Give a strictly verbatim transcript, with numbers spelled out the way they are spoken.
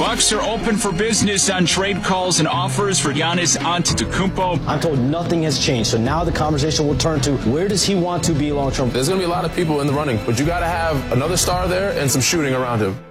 Bucks are open for business on trade calls and offers for Giannis Antetokounmpo. I'm told nothing has changed, so now the conversation will turn to where does he want to be long term? There's going to be a lot of people in the running, but you got to have another star there and some shooting around him.